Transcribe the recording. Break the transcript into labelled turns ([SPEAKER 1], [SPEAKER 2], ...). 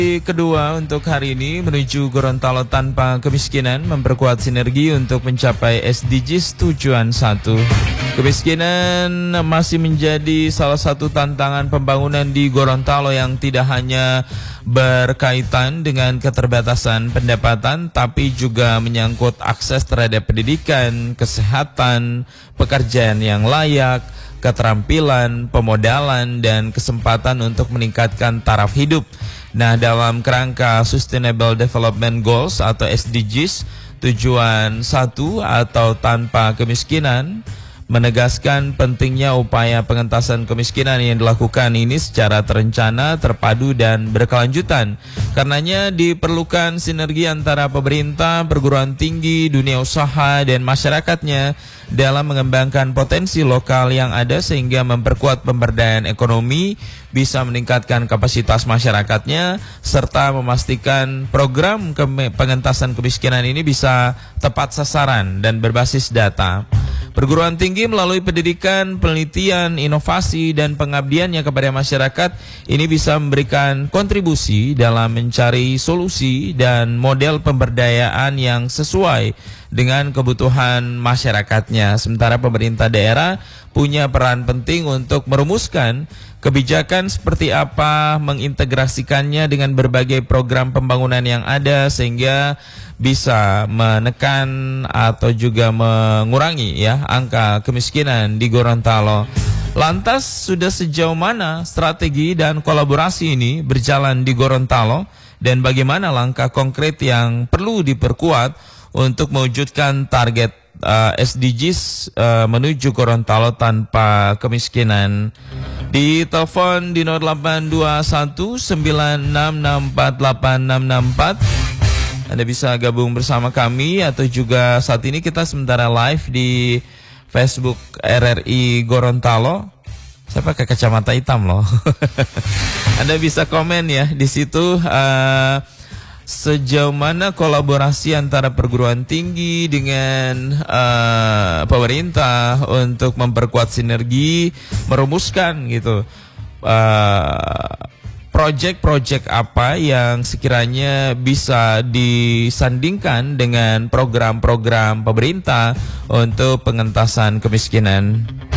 [SPEAKER 1] Kedua untuk hari ini menuju Gorontalo tanpa kemiskinan, memperkuat sinergi untuk mencapai SDGs tujuan 1. Kemiskinan masih menjadi salah satu tantangan pembangunan di Gorontalo yang tidak hanya berkaitan dengan keterbatasan pendapatan, tapi juga menyangkut akses terhadap pendidikan, kesehatan, pekerjaan yang layak, keterampilan, pemodalan, dan kesempatan untuk meningkatkan taraf hidup. Nah, dalam kerangka Sustainable Development Goals atau SDGs tujuan 1 atau tanpa kemiskinan, menegaskan pentingnya upaya pengentasan kemiskinan yang dilakukan ini secara terencana, terpadu, dan berkelanjutan. Karenanya diperlukan sinergi antara pemerintah, perguruan tinggi, dunia usaha, dan masyarakatnya dalam mengembangkan potensi lokal yang ada sehingga memperkuat pemberdayaan ekonomi, bisa meningkatkan kapasitas masyarakatnya, serta memastikan program pengentasan kemiskinan ini bisa tepat sasaran dan berbasis data. Perguruan tinggi melalui pendidikan, penelitian, inovasi, dan pengabdiannya kepada masyarakat ini bisa memberikan kontribusi dalam mencari solusi dan model pemberdayaan yang sesuai dengan kebutuhan masyarakatnya. Sementara pemerintah daerah punya peran penting untuk merumuskan kebijakan seperti apa, mengintegrasikannya dengan berbagai program pembangunan yang ada sehingga bisa menekan atau juga mengurangi ya angka kemiskinan di Gorontalo. Lantas sudah sejauh mana strategi dan kolaborasi ini berjalan di Gorontalo dan bagaimana langkah konkret yang perlu diperkuat untuk mewujudkan target SDGs menuju Gorontalo tanpa kemiskinan? Di telepon di 0821 96648664 Anda bisa gabung bersama kami, atau juga saat ini kita sementara live di Facebook RRI Gorontalo. Saya pakai kacamata hitam loh. Anda bisa komen ya di situ. Sejauh mana kolaborasi antara perguruan tinggi dengan pemerintah untuk memperkuat sinergi, merumuskan gitu proyek-proyek apa yang sekiranya bisa disandingkan dengan program-program pemerintah untuk pengentasan kemiskinan.